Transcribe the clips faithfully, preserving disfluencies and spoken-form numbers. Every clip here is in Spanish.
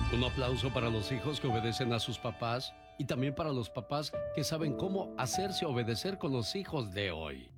Un aplauso para los hijos que obedecen a sus papás y también para los papás que saben cómo hacerse obedecer con los hijos de hoy.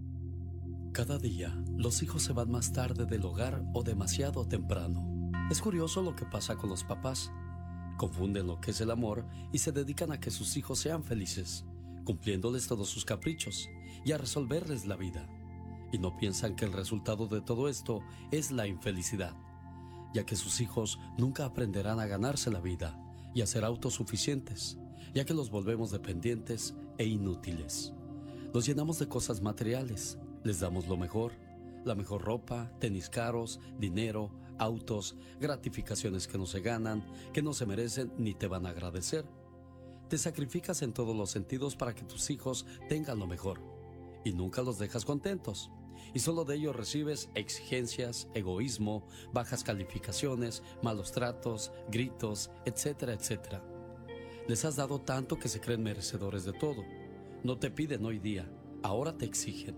Cada día, los hijos se van más tarde del hogar o demasiado temprano. Es curioso lo que pasa con los papás. Confunden lo que es el amor y se dedican a que sus hijos sean felices, cumpliéndoles todos sus caprichos y a resolverles la vida. Y no piensan que el resultado de todo esto es la infelicidad, ya que sus hijos nunca aprenderán a ganarse la vida y a ser autosuficientes, ya que los volvemos dependientes e inútiles. Los llenamos de cosas materiales, les damos lo mejor, la mejor ropa, tenis caros, dinero, autos, gratificaciones que no se ganan, que no se merecen ni te van a agradecer. Te sacrificas en todos los sentidos para que tus hijos tengan lo mejor y nunca los dejas contentos. Y solo de ellos recibes exigencias, egoísmo, bajas calificaciones, malos tratos, gritos, etcétera, etcétera. Les has dado tanto que se creen merecedores de todo. No te piden hoy día, ahora te exigen.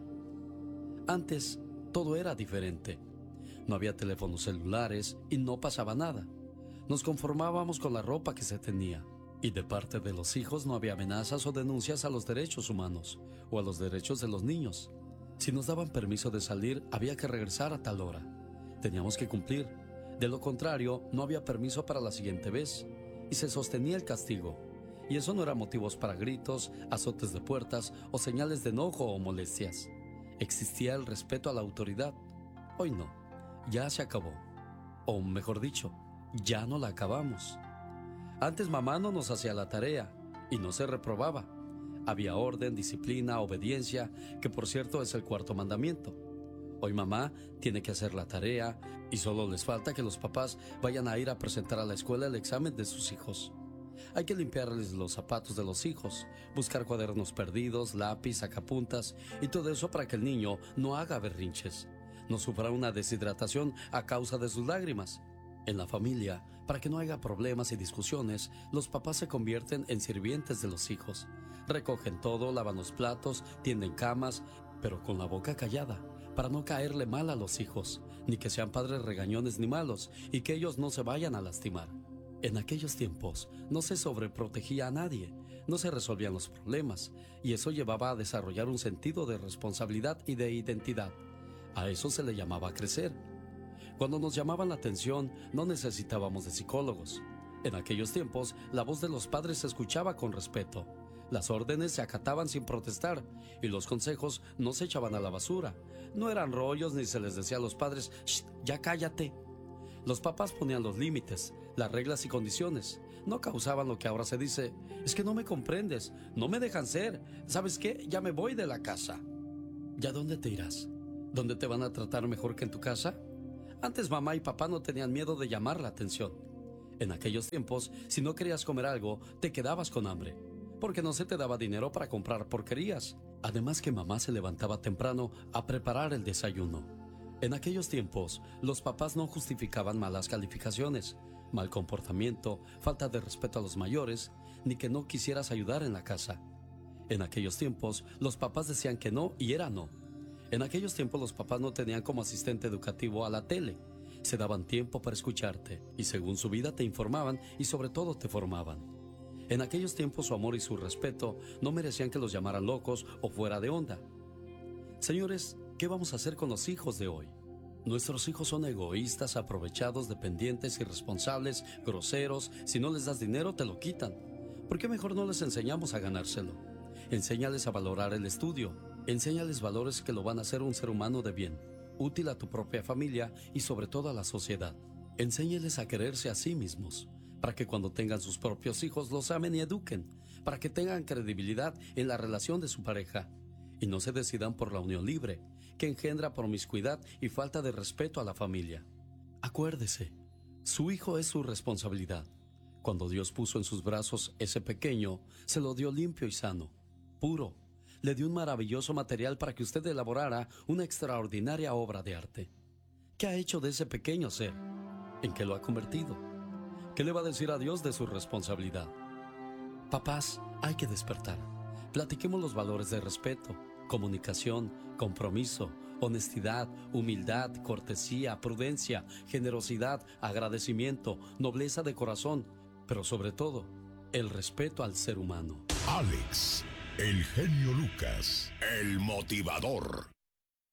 Antes, todo era diferente. No había teléfonos celulares y no pasaba nada. Nos conformábamos con la ropa que se tenía. Y de parte de los hijos no había amenazas o denuncias a los derechos humanos o a los derechos de los niños. Si nos daban permiso de salir, había que regresar a tal hora. Teníamos que cumplir. De lo contrario, no había permiso para la siguiente vez. Y se sostenía el castigo. Y eso no era motivos para gritos, azotes de puertas o señales de enojo o molestias. Existía el respeto a la autoridad. Hoy no. Ya se acabó. O mejor dicho, ya no la acabamos. Antes mamá no nos hacía la tarea y no se reprobaba. Había orden, disciplina, obediencia, que por cierto es el cuarto mandamiento. Hoy mamá tiene que hacer la tarea y solo les falta que los papás vayan a ir a presentar a la escuela el examen de sus hijos. Hay que limpiarles los zapatos de los hijos, buscar cuadernos perdidos, lápiz, sacapuntas y todo eso para que el niño no haga berrinches, no sufra una deshidratación a causa de sus lágrimas. En la familia, para que no haya problemas y discusiones, los papás se convierten en sirvientes de los hijos. Recogen todo, lavan los platos, tienden camas, pero con la boca callada, para no caerle mal a los hijos, ni que sean padres regañones ni malos, y que ellos no se vayan a lastimar. En aquellos tiempos no se sobreprotegía a nadie, no se resolvían los problemas, y eso llevaba a desarrollar un sentido de responsabilidad y de identidad. A eso se le llamaba crecer. Cuando nos llamaban la atención, no necesitábamos de psicólogos. En aquellos tiempos, la voz de los padres se escuchaba con respeto. Las órdenes se acataban sin protestar y los consejos no se echaban a la basura. No eran rollos ni se les decía a los padres, ¡shh, ya cállate! Los papás ponían los límites, las reglas y condiciones. No causaban lo que ahora se dice, es que no me comprendes, no me dejan ser, ¿sabes qué? Ya me voy de la casa. ¿Ya dónde te irás? ¿Dónde te van a tratar mejor que en tu casa? Antes mamá y papá no tenían miedo de llamar la atención. En aquellos tiempos, si no querías comer algo, te quedabas con hambre, porque no se te daba dinero para comprar porquerías. Además que mamá se levantaba temprano a preparar el desayuno. En aquellos tiempos, los papás no justificaban malas calificaciones, mal comportamiento, falta de respeto a los mayores, ni que no quisieras ayudar en la casa. En aquellos tiempos, los papás decían que no y era no. En aquellos tiempos los papás no tenían como asistente educativo a la tele. Se daban tiempo para escucharte y según su vida te informaban y sobre todo te formaban. En aquellos tiempos su amor y su respeto no merecían que los llamaran locos o fuera de onda. Señores, ¿qué vamos a hacer con los hijos de hoy? Nuestros hijos son egoístas, aprovechados, dependientes, irresponsables, groseros. Si no les das dinero te lo quitan. ¿Por qué mejor no les enseñamos a ganárselo? Enséñales a valorar el estudio. Enséñales valores que lo van a hacer un ser humano de bien, útil a tu propia familia y sobre todo a la sociedad. Enséñales a quererse a sí mismos, para que cuando tengan sus propios hijos los amen y eduquen, para que tengan credibilidad en la relación de su pareja y no se decidan por la unión libre, que engendra promiscuidad y falta de respeto a la familia. Acuérdese, su hijo es su responsabilidad. Cuando Dios puso en sus brazos ese pequeño, se lo dio limpio y sano, puro. Le dio un maravilloso material para que usted elaborara una extraordinaria obra de arte. ¿Qué ha hecho de ese pequeño ser? ¿En qué lo ha convertido? ¿Qué le va a decir a Dios de su responsabilidad? Papás, hay que despertar. Platiquemos los valores de respeto, comunicación, compromiso, honestidad, humildad, cortesía, prudencia, generosidad, agradecimiento, nobleza de corazón, pero sobre todo, el respeto al ser humano. Alex, el genio Lucas, el motivador.